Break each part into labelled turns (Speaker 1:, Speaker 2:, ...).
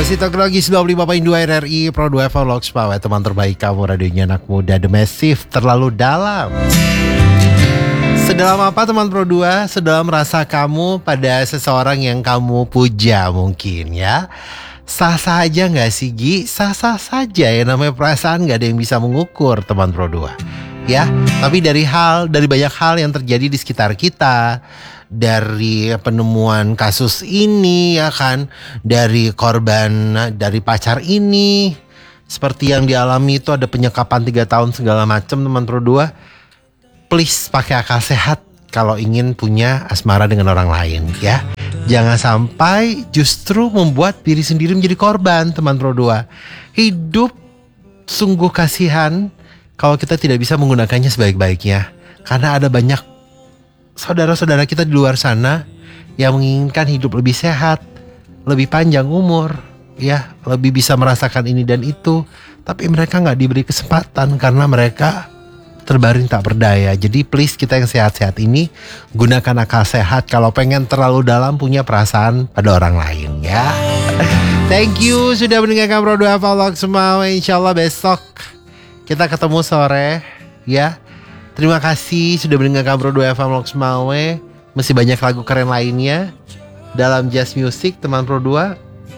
Speaker 1: Masih Teknologis 25.2 RRI Pro 2 FM Logs Power. Teman terbaik kamu, radionya anak muda. The Massive, terlalu dalam. Sedalam apa teman Pro 2? Sedalam rasa kamu pada seseorang yang kamu puja mungkin ya. Sah-sah aja gak sih Gi? Sah-sah saja ya, namanya perasaan gak ada yang bisa mengukur teman Pro 2 ya. Tapi dari banyak hal yang terjadi di sekitar kita, dari penemuan kasus ini ya kan, dari korban, dari pacar ini, seperti yang dialami itu ada penyekapan 3 tahun segala macam teman Pro 2. Please pakai akal sehat kalau ingin punya asmara dengan orang lain ya. Jangan sampai justru membuat diri sendiri menjadi korban teman Pro 2. Hidup sungguh kasihan kalau kita tidak bisa menggunakannya sebaik-baiknya. Karena ada banyak saudara-saudara kita di luar sana yang menginginkan hidup lebih sehat, lebih panjang umur, ya, lebih bisa merasakan ini dan itu, tapi mereka nggak diberi kesempatan karena mereka terbaring tak berdaya. Jadi please kita yang sehat-sehat ini gunakan akal sehat kalau pengen terlalu dalam punya perasaan pada orang lain ya. Thank you sudah mendengarkan Pro 2 Vlog semua. Insyaallah besok kita ketemu sore ya. Terima kasih sudah mendengarkan Pro 2 FM Logs Mawe. Masih banyak lagu keren lainnya dalam Just Music teman Pro 2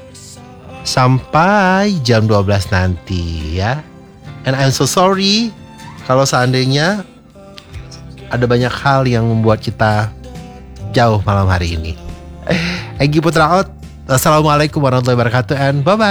Speaker 1: sampai jam 12 nanti ya. And I'm so sorry kalau seandainya ada banyak hal yang membuat kita jauh malam hari ini. Egy Putra out. Assalamualaikum warahmatullahi wabarakatuh and bye bye.